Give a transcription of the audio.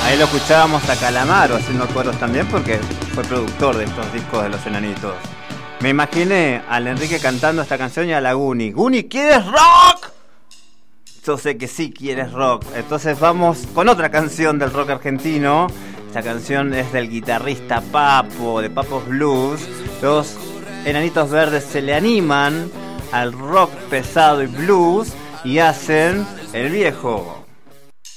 Ahí lo escuchábamos a Calamaro haciendo coros también porque fue productor de estos discos de Los Enanitos. Me imaginé al Enrique cantando esta canción y a la Guni. ¡Guni, ¿quieres rock? Yo sé que sí quieres rock. Entonces vamos con otra canción del rock argentino. Esta canción es del guitarrista Papo, de Papos Blues. Los Enanitos Verdes se le animan al rock pesado y blues y hacen El Viejo.